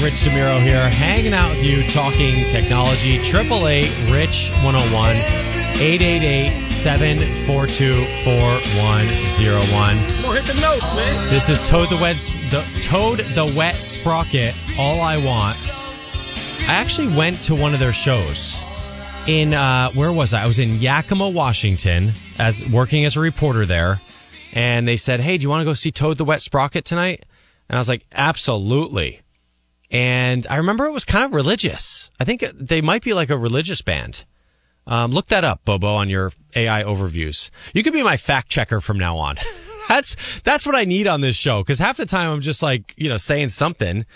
Rich DeMiro here, hanging out with you, talking technology. 888-RICH-101, 888-742-4101. More hit the notes, man. This is Toad the Wet Sprocket, All I Want. I actually went to one of their shows in, where was I? I was in Yakima, Washington, working as a reporter there. And they said, hey, do you want to go see Toad the Wet Sprocket tonight? And I was like, absolutely. And I remember it was kind of religious. I think they might be like a religious band. Look that up, Bobo, on your AI overviews. You could be my fact checker from now on. That's what I need on this show, because half the time I'm just like, saying something.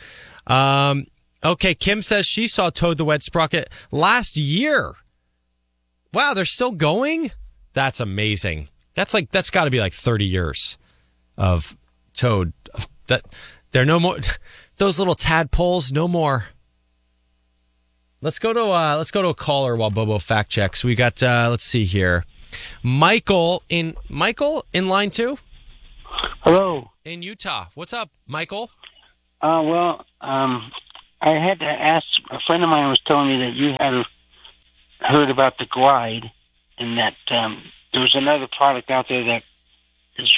Okay, Kim says she saw Toad the Wet Sprocket last year. Wow, they're still going? That's amazing. That's got to be like 30 years of Toad. That they're no more. Those little tadpoles, no more. Let's go to a caller while Bobo fact checks. We got let's see here, Michael in line 2. Hello. In Utah. What's up, Michael? I had to ask. A friend of mine was telling me that you had heard about the Glide, and that there was another product out there that is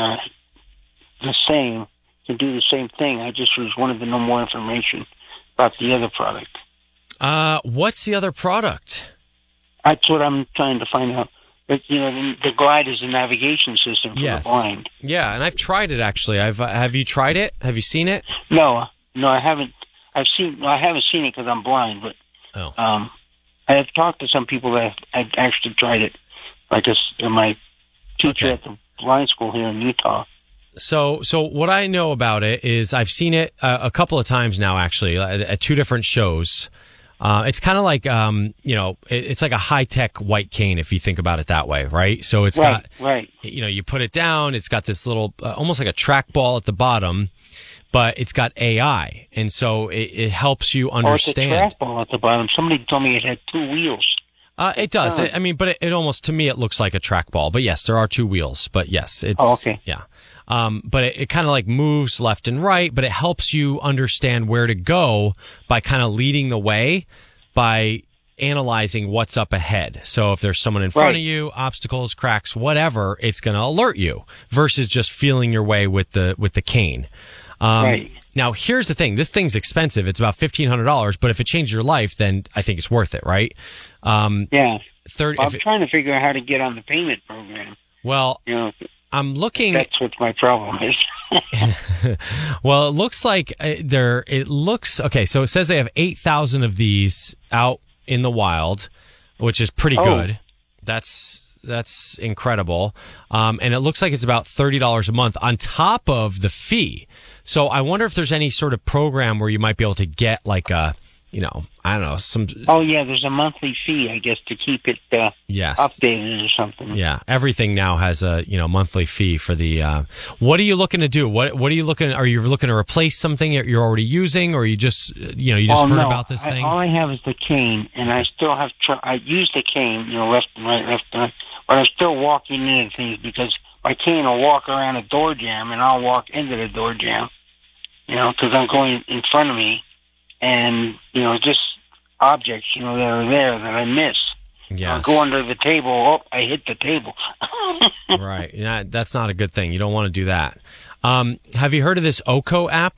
the same, can do the same thing. I just wanted to know more information about the other product. What's the other product? That's what I'm trying to find out. But, the Glide is a navigation system for the blind. Yeah, and I've tried it, actually. Have you tried it? Have you seen it? No, I haven't. I haven't seen it because I'm blind, but I have talked to some people that have actually tried it. Like my teacher at the blind school here in Utah. So what I know about it is I've seen it a couple of times now, actually, at 2 different shows. It's kind of like, it's like a high-tech white cane, if you think about it that way, right? So it's got, you put it down, it's got this little, almost like a trackball at the bottom, but it's got AI. And so it helps you understand. Oh, it's a trackball at the bottom. Somebody told me it had 2 wheels. It does. But it almost, to me, it looks like a trackball. But yes, there are 2 wheels. But yes, it's... Oh, okay. Yeah. But it kind of like moves left and right, but it helps you understand where to go by kind of leading the way by analyzing what's up ahead. So if there's someone in front of you, obstacles, cracks, whatever, it's going to alert you versus just feeling your way with the cane. Now, here's the thing. This thing's expensive. It's about $1,500, but if it changed your life, then I think it's worth it, right? I'm trying to figure out how to get on the payment program. Well, I'm looking. That's what my problem is. Well, it looks like okay. So it says they have 8,000 of these out in the wild, which is pretty good. That's incredible. And it looks like it's about $30 a month on top of the fee. So I wonder if there's any sort of program where you might be able to get like a, I don't know, some... Oh, yeah, there's a monthly fee, I guess, to keep it updated or something. Yeah, everything now has a, monthly fee for the... what are you looking to do? What are you looking... Are you looking to replace something that you're already using, or you just, heard about this thing? All I have is the cane, and I still have... I use the cane, left and right, but I'm still walking into things because my cane will walk around a door jamb, and I'll walk into the door jamb, because I'm going in front of me. And, just objects, that are there that I miss. Yes. I'll go under the table. Oh, I hit the table. Right. Yeah, that's not a good thing. You don't want to do that. Have you heard of this Oko app?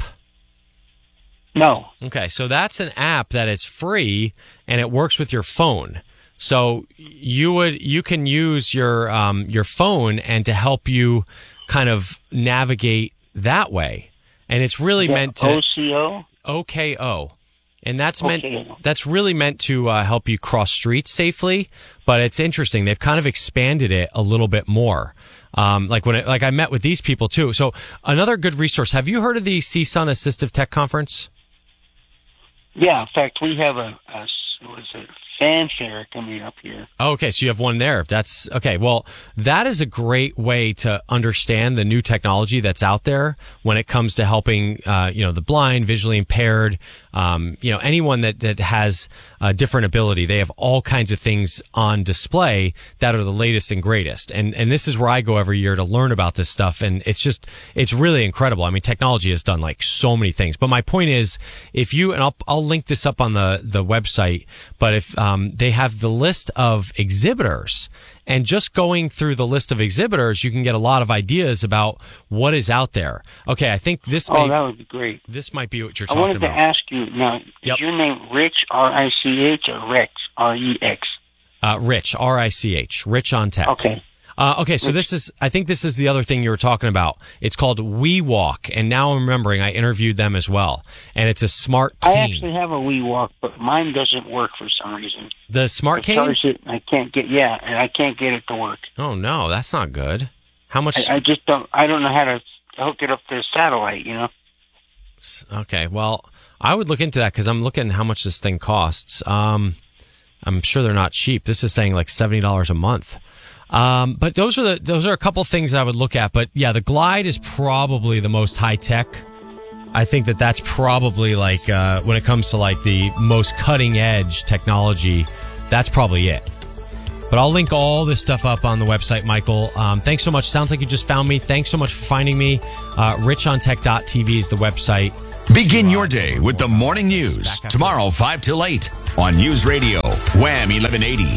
No. Okay, so that's an app that is free, and it works with your phone. So you can use your phone and to help you kind of navigate that way. And it's really meant to... OCO? OKO. And that's really meant to help you cross streets safely, but it's interesting. They've kind of expanded it a little bit more. Like I met with these people too. So another good resource. Have you heard of the CSUN Assistive Tech Conference? Yeah, in fact, we have a fanfare coming up here. Okay, so you have one there. That's okay. Well, that is a great way to understand the new technology that's out there when it comes to helping, the blind, visually impaired, anyone that has a different ability. They have all kinds of things on display that are the latest and greatest. And this is where I go every year to learn about this stuff. And it's really incredible. I mean, technology has done like so many things. But my point is, I'll link this up on the website, but if they have the list of exhibitors, and just going through the list of exhibitors, you can get a lot of ideas about what is out there. Okay, I think this that would be great. This might be what you're talking about. I wanted to ask you, now, is your name Rich, R-I-C-H, or Rex, R-E-X? Rich, R-I-C-H, Rich on Tech. Okay. Okay, so I think this is the other thing you were talking about. It's called WeWalk, and now I'm remembering I interviewed them as well. And it's a smart cane. I actually have a WeWalk, but mine doesn't work for some reason. The smart cane? I can't get it to work. Oh no, that's not good. How much? I just don't know how to hook it up to the satellite, Okay, well, I would look into that because I'm looking how much this thing costs. I'm sure they're not cheap. This is saying like $70 a month. But those are a couple things I would look at. But yeah, the Glide is probably the most high tech. I think that's probably like, when it comes to like the most cutting edge technology, that's probably it. But I'll link all this stuff up on the website, Michael. Thanks so much. Sounds like you just found me. Thanks so much for finding me. RichOnTech.tv is the website. Begin your day with the morning news. Tomorrow, 5 till 8 on News Radio, Wham 1180.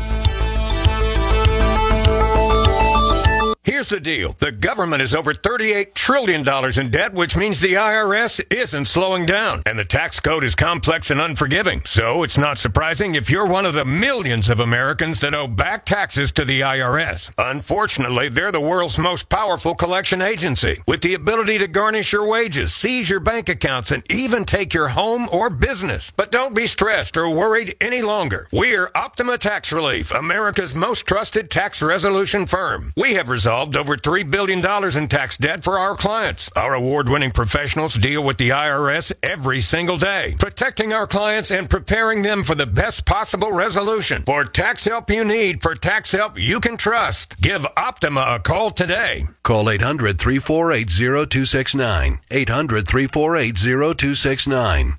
Here's the deal. The government is over $38 trillion in debt, which means the IRS isn't slowing down. And the tax code is complex and unforgiving. So it's not surprising if you're one of the millions of Americans that owe back taxes to the IRS. Unfortunately, they're the world's most powerful collection agency, with the ability to garnish your wages, seize your bank accounts, and even take your home or business. But don't be stressed or worried any longer. We're Optima Tax Relief, America's most trusted tax resolution firm. We have resolved over $3 billion in tax debt for our clients. Our award-winning professionals deal with the IRS every single day, protecting our clients and preparing them for the best possible resolution. For tax help you need, for tax help you can trust, give Optima a call today. Call 800-348-0269. 800-348-0269.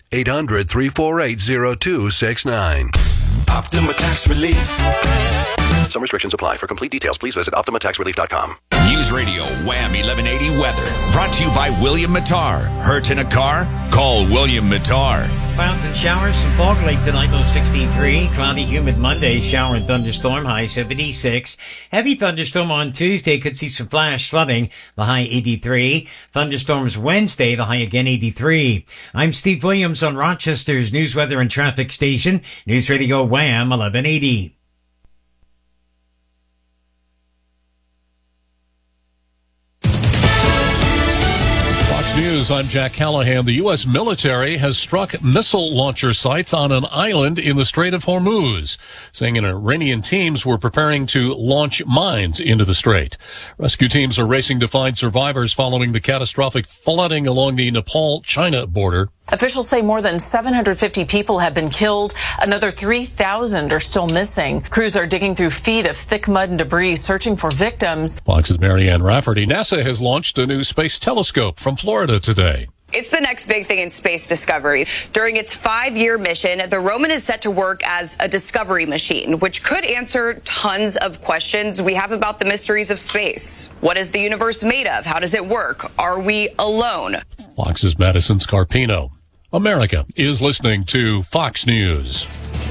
800-348-0269. Optima Tax Relief. Some restrictions apply. For complete details, please visit OptimaTaxRelief.com. News Radio, Wham 1180 weather. Brought to you by William Mattar. Hurt in a car? Call William Mattar. Clouds and showers, some fog late tonight, low 63. Cloudy, humid Monday, shower and thunderstorm, high 76. Heavy thunderstorm on Tuesday, could see some flash flooding, the high 83. Thunderstorms Wednesday, the high again 83. I'm Steve Williams on Rochester's News, Weather and Traffic Station, News Radio Wham 1180. News, I'm Jack Callahan. The U.S. military has struck missile launcher sites on an island in the Strait of Hormuz, saying Iranian teams were preparing to launch mines into the strait. Rescue teams are racing to find survivors following the catastrophic flooding along the Nepal-China border. Officials say more than 750 people have been killed. Another 3,000 are still missing. Crews are digging through feet of thick mud and debris, searching for victims. Fox's Marianne Rafferty. NASA has launched a new space telescope from Florida today. It's the next big thing in space discovery. During its 5-year mission, the Roman is set to work as a discovery machine, which could answer tons of questions we have about the mysteries of space. What is the universe made of? How does it work? Are we alone? Fox's Madison Scarpino. America is listening to Fox News.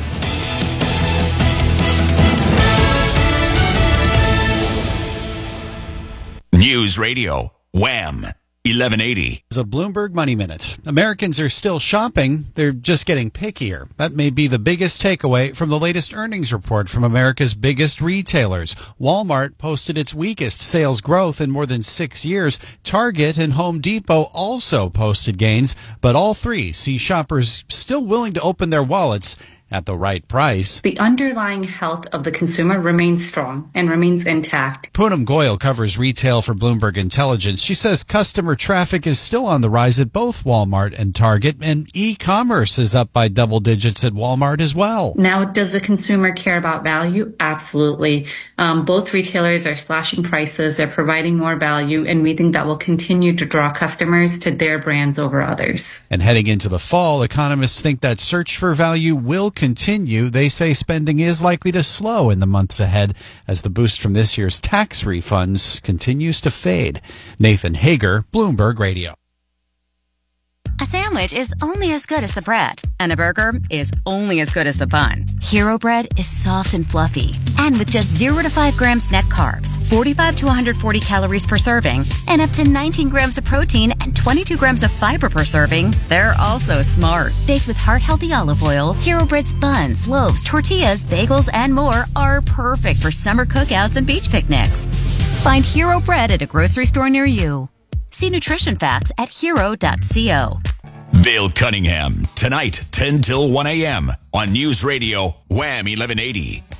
News Radio, Wham 1180. As a Bloomberg Money Minute. Americans are still shopping. They're just getting pickier. That may be the biggest takeaway from the latest earnings report from America's biggest retailers. Walmart posted its weakest sales growth in more than 6 years. Target and Home Depot also posted gains, but all three see shoppers still willing to open their wallets at the right price. The underlying health of the consumer remains strong and remains intact. Poonam Goyal covers retail for Bloomberg Intelligence. She says customer traffic is still on the rise at both Walmart and Target, and e-commerce is up by double digits at Walmart as well. Now, does the consumer care about value? Absolutely. Both retailers are slashing prices, they're providing more value, and we think that will continue to draw customers to their brands over others. And heading into the fall, economists think that search for value will continue. They say spending is likely to slow in the months ahead as the boost from this year's tax refunds continues to fade. Nathan Hager, Bloomberg Radio. A sandwich is only as good as the bread, and a burger is only as good as the bun. Hero Bread is soft and fluffy, and with just 0 to 5 grams net carbs, 45 to 140 calories per serving, and up to 19 grams of protein and 22 grams of fiber per serving, they're also smart. Baked with heart-healthy olive oil, Hero Bread's buns, loaves, tortillas, bagels, and more are perfect for summer cookouts and beach picnics. Find Hero Bread at a grocery store near you. See nutrition facts at hero.co. Vale Cunningham, tonight, 10 till 1 a.m. on News Radio, Wham 1180.